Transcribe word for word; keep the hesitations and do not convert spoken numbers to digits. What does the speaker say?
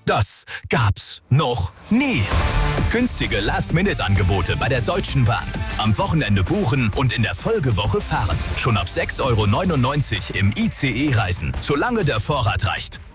Das gab's noch nie. Günstige Last-Minute-Angebote bei der Deutschen Bahn. Am Wochenende buchen und in der Folgewoche fahren. Schon ab sechs Euro neunundneunzig im I C E reisen, solange der Vorrat reicht.